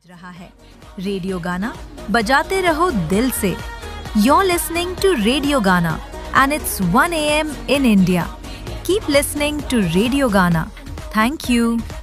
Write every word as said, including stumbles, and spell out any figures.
रहा है रेडियो गाना बजाते रहो दिल से। You're listening to Radio Gana and it's one a m in India. Keep listening to Radio Gana. Thank you.